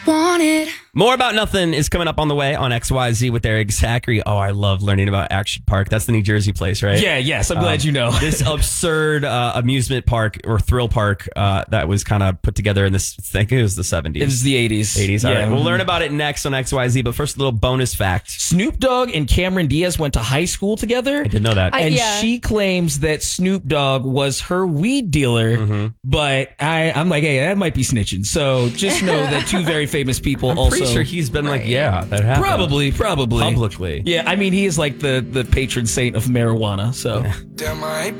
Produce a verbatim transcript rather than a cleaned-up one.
want it. More About Nothing is coming up on the way on X Y Z with Eric Zachary. Oh, I love learning about Action Park. That's the New Jersey place, right? Yeah, yes. I'm glad Um, you know. This absurd uh, amusement park or thrill park uh, that was kind of put together in this, I think it was the seventies. It was the eighties. eighties. All Yeah. right. We'll learn about it next on X Y Z, but first, a little bonus fact. Snoop Dogg and Cameron Diaz went to high school together. I didn't know that. I- And yeah. she claims that Snoop Dogg was her weed dealer, Mm-hmm. but I, I'm like, hey, that might be snitching. So just know that two very famous people I'm also. pretty sure he's been like, yeah, that happened. Probably, probably. Publicly. Yeah, I mean, he is like the, the patron saint of marijuana, so. Damn, I